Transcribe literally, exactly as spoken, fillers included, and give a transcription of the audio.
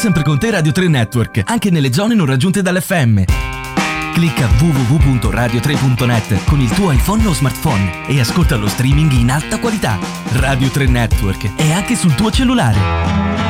Sempre con te Radio tre Network, anche nelle zone non raggiunte dall'F M. Clicca w w w punto radio tre punto net con il tuo iPhone o smartphone e ascolta lo streaming in alta qualità. Radio tre Network è anche sul tuo cellulare.